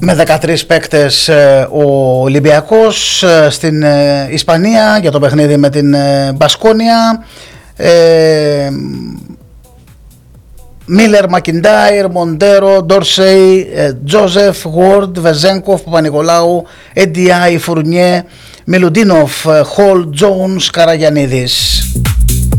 με 13 παίκτες ο Ολυμπιακός στην Ισπανία για το παιχνίδι με την Μπασκόνια. Μίλερ, Μακιντάιρ, Μοντέρο, Ντόρσεϊ, Τζόζεφ, Γουόρντ, Βεζένκοφ, Παπα-Νικολάου, Εντιάι, Φουρνιέ, Μιλουντίνοφ, Χολ, Τζόουνς, Καραγιαννίδης.